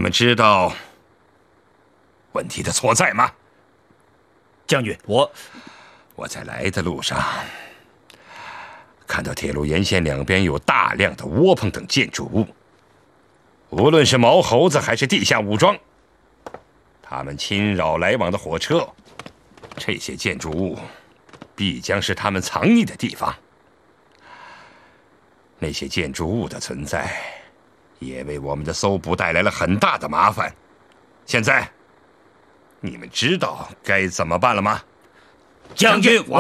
们知道问题的所在吗？ 将军， 我在来的路上看到铁路沿线两边有大量的窝棚等建筑物，无论是毛猴子还是地下武装，他们侵扰来往的火车，这些建筑物必将是他们藏匿的地方。那些建筑物的存在也为我们的搜捕带来了很大的麻烦。现在你们知道该怎么办了吗？ 将军，